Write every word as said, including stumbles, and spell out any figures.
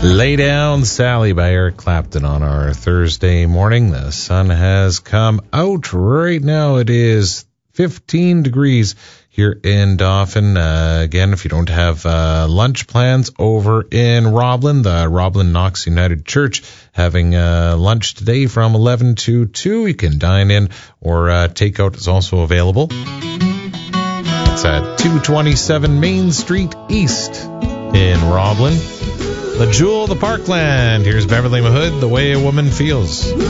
Lay Down Sally by Eric Clapton on our Thursday morning. The sun has come out right now. It is fifteen degrees here in Dauphin. Uh, again, if you don't have uh, lunch plans over in Roblin, the Roblin Knox United Church having uh, lunch today from eleven to two. You can dine in or uh, takeout is also available. It's at two twenty-seven Main Street East in Roblin. The Jewel of the Parkland. Here's Beverly Mahood, The Way a Woman Feels.